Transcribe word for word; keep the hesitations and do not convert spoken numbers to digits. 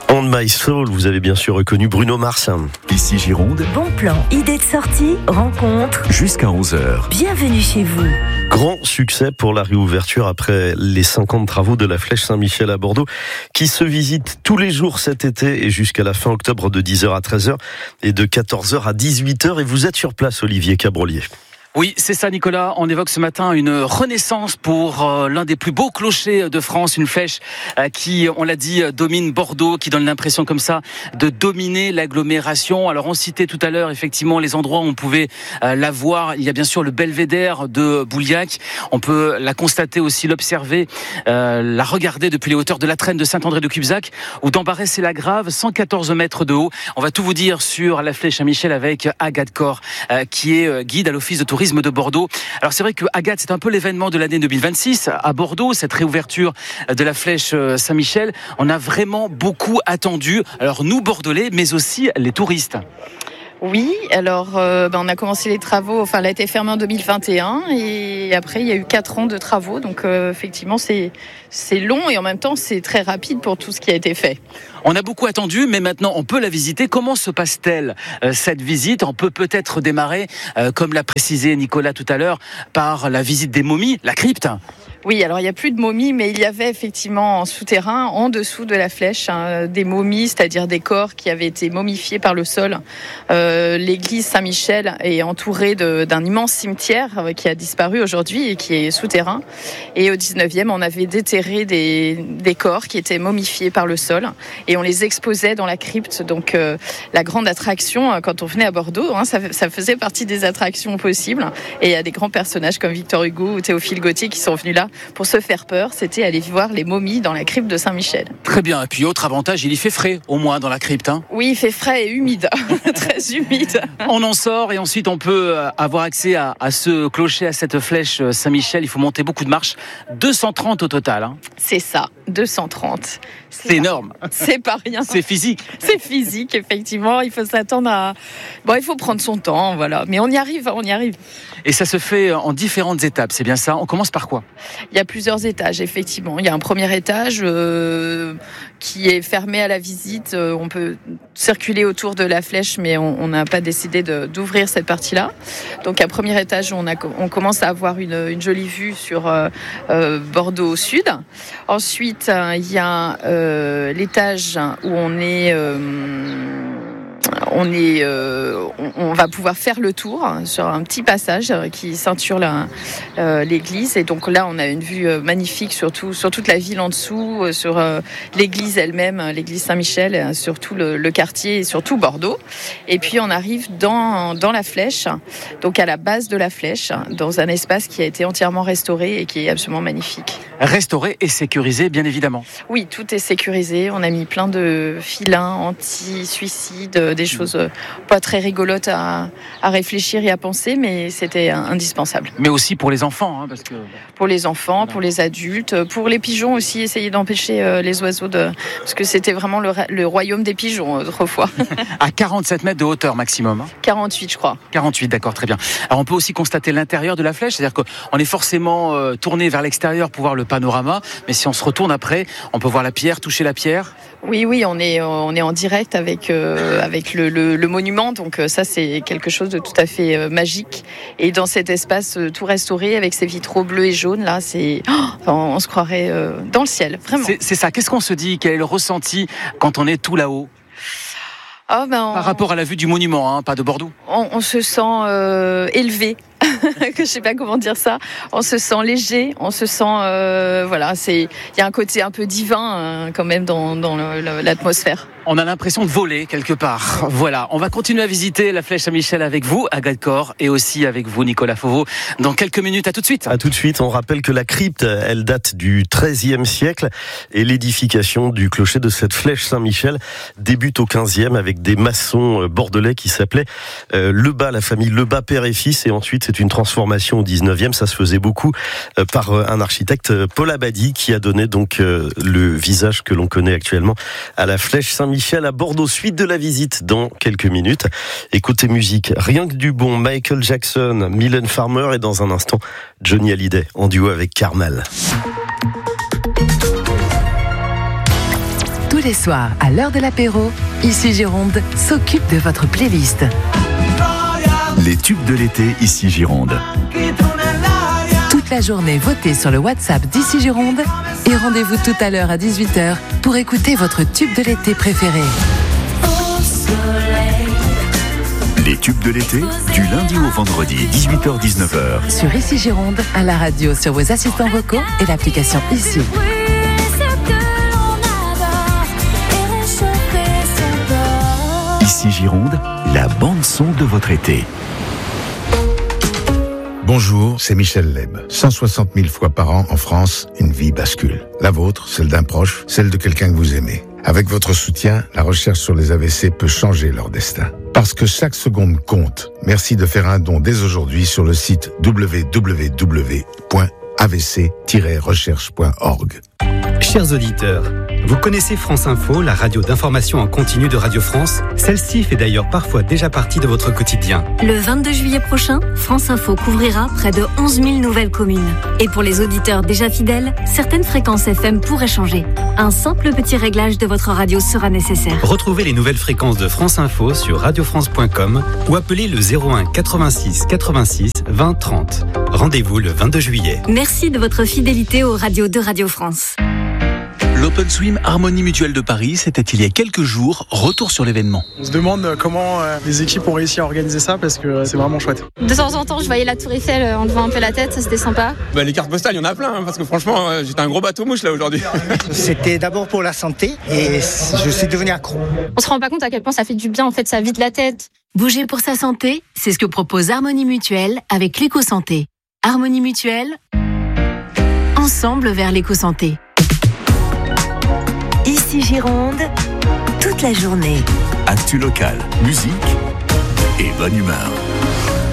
On My Soul, vous avez bien sûr reconnu Bruno Mars. Ici Gironde. Bon plan, idée de sortie, rencontre. Jusqu'à onze heures. Bienvenue chez vous. Grand succès pour la réouverture après les cinquante travaux de la Flèche Saint-Michel à Bordeaux, qui se visite tous les jours cet été et jusqu'à la fin octobre de dix heures à treize heures et de quatorze heures à dix-huit heures. Et vous êtes sur place, Olivier Cabrolier. Oui, c'est ça, Nicolas. On évoque ce matin une renaissance pour euh, l'un des plus beaux clochers de France, une flèche euh, qui, on l'a dit, domine Bordeaux, qui donne l'impression comme ça de dominer l'agglomération. Alors, on citait tout à l'heure effectivement les endroits où on pouvait euh, la voir. Il y a bien sûr le belvédère de Bouliac. On peut la constater aussi, l'observer, euh, la regarder depuis les hauteurs de la Traîne de Saint-André-de-Cubzac ou d'Embarré-c'est-la-Grave, cent quatorze mètres de haut. On va tout vous dire sur la Flèche Saint-Michel avec Agathe Corr, euh, qui est euh, guide à l'Office de tourisme de Bordeaux. Alors c'est vrai que Agathe, c'est un peu l'événement de l'année deux mille vingt-six à Bordeaux, cette réouverture de la Flèche Saint-Michel. On a vraiment beaucoup attendu, alors nous Bordelais, mais aussi les touristes. Oui, alors euh, ben, on a commencé les travaux, enfin elle a été fermée en deux mille vingt et un et après il y a eu quatre ans de travaux, donc euh, effectivement c'est, c'est long et en même temps c'est très rapide pour tout ce qui a été fait. On a beaucoup attendu, mais maintenant on peut la visiter. Comment se passe-t-elle euh, cette visite ? On peut peut-être démarrer, euh, comme l'a précisé Nicolas tout à l'heure, par la visite des momies, la crypte. Oui, alors il n'y a plus de momies, mais il y avait effectivement en souterrain, en dessous de la flèche, hein, des momies, c'est-à-dire des corps qui avaient été momifiés par le sol. Euh, l'église Saint-Michel est entourée de, d'un immense cimetière euh, qui a disparu aujourd'hui et qui est souterrain. Et au dix-neuvième, on avait déterré des, des corps qui étaient momifiés par le sol et on les exposait dans la crypte. Donc euh, la grande attraction, euh, quand on venait à Bordeaux, hein, ça, ça faisait partie des attractions possibles. Et il y a des grands personnages comme Victor Hugo ou Théophile Gautier qui sont venus là pour se faire peur, c'était aller voir les momies dans la crypte de Saint-Michel. Très bien, et puis autre avantage, il y fait frais au moins dans la crypte. Hein. Oui, il fait frais et humide, très humide. On en sort et ensuite on peut avoir accès à, à ce clocher, à cette flèche Saint-Michel. Il faut monter beaucoup de marches, deux cent trente au total. Hein. C'est ça, deux cent trente. C'est, c'est énorme. C'est pas rien. C'est physique. C'est physique, effectivement. Il faut s'attendre à... Bon, il faut prendre son temps, voilà. Mais on y arrive, on y arrive. Et ça se fait en différentes étapes, c'est bien ça ? On commence par quoi ? Il y a plusieurs étages, effectivement. Il y a un premier étage euh, qui est fermé à la visite. Euh, on peut circuler autour de la flèche, mais on n'a pas décidé de, d'ouvrir cette partie-là. Donc, un premier étage où on, a, on commence à avoir une, une jolie vue sur euh, euh, Bordeaux au sud. Ensuite, euh, il y a euh, l'étage où on est... Euh, On, est, euh, on, on va pouvoir faire le tour sur un petit passage qui ceinture la, euh, l'église. Et donc là, on a une vue magnifique sur, tout, sur toute la ville en dessous, sur euh, l'église elle-même, l'église Saint-Michel, sur tout le, le quartier et sur tout Bordeaux. Et puis on arrive dans, dans la flèche, donc à la base de la flèche, dans un espace qui a été entièrement restauré et qui est absolument magnifique. Restauré et sécurisé, bien évidemment. Oui, tout est sécurisé. On a mis plein de filins anti-suicide, des choses pas très rigolotes à, à réfléchir et à penser, mais c'était indispensable. Mais aussi pour les enfants, hein, parce que... Pour les enfants, pour les adultes, pour les pigeons aussi, essayer d'empêcher euh, les oiseaux de... Parce que c'était vraiment le, le royaume des pigeons autrefois. À quarante-sept mètres de hauteur maximum. Hein. quarante-huit, je crois. quarante-huit, d'accord, très bien. Alors on peut aussi constater l'intérieur de la flèche, c'est-à-dire qu'on est forcément euh, tourné vers l'extérieur pour voir le panorama, mais si on se retourne après, on peut voir la pierre, toucher la pierre. Oui, oui, on est, on est en direct avec, euh, avec le, le, le monument, donc euh, ça c'est quelque chose de tout à fait euh, magique. Et dans cet espace euh, tout restauré avec ces vitraux bleus et jaunes, là, c'est, oh, on, on se croirait euh, dans le ciel, vraiment. C'est, c'est ça. Qu'est-ce qu'on se dit ? Quel est le ressenti quand on est tout là-haut ? Oh, ben, on... Par rapport à la vue du monument, hein, pas de Bordeaux. On, on se sent euh, élevé. que je sais pas comment dire ça. On se sent léger, on se sent euh, voilà, c'est il y a un côté un peu divin euh, quand même dans, dans le, le, l'atmosphère. On a l'impression de voler quelque part. Voilà, on va continuer à visiter la Flèche Saint-Michel avec vous, Agathe Corr, et aussi avec vous, Nicolas Fauveau, dans quelques minutes. À tout de suite. À tout de suite. On rappelle que la crypte, elle date du treizième siècle et l'édification du clocher de cette Flèche Saint-Michel débute au quinzième avec des maçons bordelais qui s'appelaient euh, Lebas, la famille Lebas père et fils, et ensuite c'est une transformation au dix-neuvième. Ça se faisait beaucoup euh, par euh, un architecte, Paul Abadie, qui a donné donc euh, le visage que l'on connaît actuellement à la Flèche Saint-Michel à Bordeaux. Suite de la visite dans quelques minutes. Et côté musique, rien que du bon, Michael Jackson, Mylène Farmer et dans un instant Johnny Hallyday en duo avec Carmel. Tous les soirs, à l'heure de l'apéro, Ici Gironde s'occupe de votre playlist. Les tubes de l'été, ici Gironde. Toute la journée, votez sur le WhatsApp d'Ici Gironde et rendez-vous tout à l'heure à dix-huit heures pour écouter votre tube de l'été préféré. Les tubes de l'été, du lundi au vendredi, dix-huit heures dix-neuf heures. Sur Ici Gironde, à la radio, sur vos assistants vocaux et l'application Ici. Ici Gironde, la bande-son de votre été. Bonjour, c'est Michel Leb. cent soixante mille fois par an en France, une vie bascule. La vôtre, celle d'un proche, celle de quelqu'un que vous aimez. Avec votre soutien, la recherche sur les A V C peut changer leur destin. Parce que chaque seconde compte. Merci de faire un don dès aujourd'hui sur le site w w w point a v c tiret recherche point org. Chers auditeurs, vous connaissez France Info, la radio d'information en continu de Radio France? Celle-ci fait d'ailleurs parfois déjà partie de votre quotidien. Le vingt-deux juillet prochain, France Info couvrira près de onze mille nouvelles communes. Et pour les auditeurs déjà fidèles, certaines fréquences F M pourraient changer. Un simple petit réglage de votre radio sera nécessaire. Retrouvez les nouvelles fréquences de France Info sur radio france point com ou appelez le zéro un quatre-vingt-six quatre-vingt-six vingt trente. Rendez-vous le vingt-deux juillet. Merci de votre fidélité aux radios de Radio France. L'Open Swim Harmonie Mutuelle de Paris, c'était il y a quelques jours. Retour sur l'événement. On se demande comment euh, les équipes ont réussi à organiser ça parce que euh, c'est vraiment chouette. De temps en temps, je voyais la Tour Eiffel en levant un peu la tête, ça c'était sympa. Bah, les cartes postales, il y en a plein hein, parce que franchement, euh, j'étais un gros bateau mouche là aujourd'hui. C'était d'abord pour la santé et je suis devenu accro. On se rend pas compte à quel point ça fait du bien, en fait, ça vide la tête. Bouger pour sa santé, c'est ce que propose Harmonie Mutuelle avec l'éco-santé. Harmonie Mutuelle, ensemble vers l'éco-santé. Ici Gironde, toute la journée. Actu local, musique et bonne humeur.